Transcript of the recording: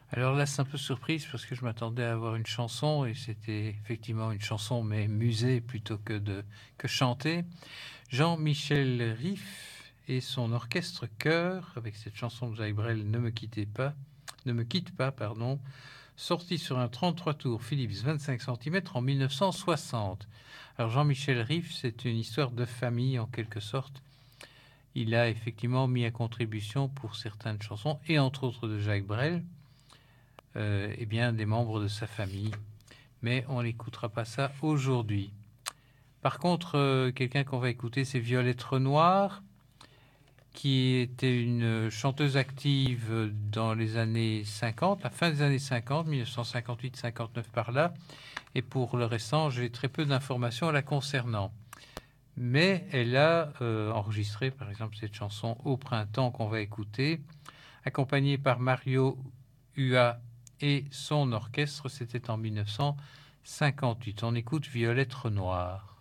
Alors là, c'est un peu surprise parce que je m'attendais à avoir une chanson et c'était effectivement une chanson, mais musée plutôt que chantée. Jean-Michel Riff et son orchestre chœur avec cette chanson de Jacques Brel, Ne me quitte pas, pardon, sorti sur un 33 tours Philips 25 cm en 1960. Alors Jean-Michel Riff, c'est une histoire de famille en quelque sorte. Il a effectivement mis à contribution pour certaines chansons et entre autres de Jacques Brel, eh bien des membres de sa famille. Mais on n'écoutera pas ça aujourd'hui. Par contre, quelqu'un qu'on va écouter, c'est Violette Renoir, qui était une chanteuse active dans les années 50, la fin des années 50, 1958-59 par là. Et pour le restant, j'ai très peu d'informations la concernant. Mais elle a enregistré, par exemple, cette chanson Au printemps qu'on va écouter, accompagnée par Mario Hua et son orchestre. C'était en 1958. On écoute Violette Renoir.